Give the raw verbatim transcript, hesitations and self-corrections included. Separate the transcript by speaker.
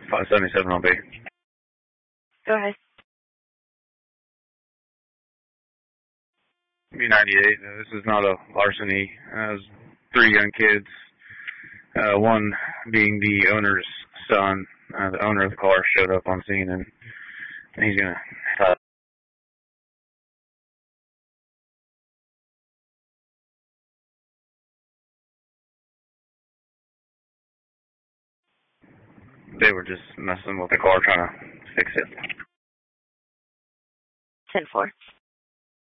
Speaker 1: five seventy-seven on B.
Speaker 2: Go ahead.
Speaker 1: B ninety-eight. Uh, this is not a larceny. Uh, it was three young kids. Uh, one being the owner's son. Uh, the owner of the car showed up on scene, and he's gonna. Uh, they were just messing with the car, trying to fix it.
Speaker 2: ten four.